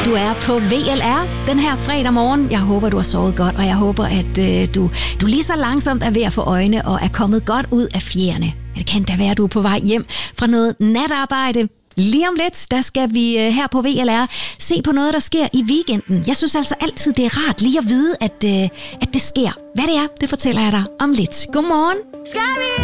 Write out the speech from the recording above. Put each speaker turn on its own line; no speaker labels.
Du er på VLR den her fredag morgen. Jeg håber, du har sovet godt, og jeg håber, at du lige så langsomt er ved at få øjne og er kommet godt ud af fjerne. Det kan da være, at du er på vej hjem fra noget natarbejde. Lige om lidt, der skal vi her på VLR se på noget, der sker i weekenden. Jeg synes altså altid, det er rart lige at vide, at det sker. Hvad det er, det fortæller jeg dig om lidt. Godmorgen.
Skal vi?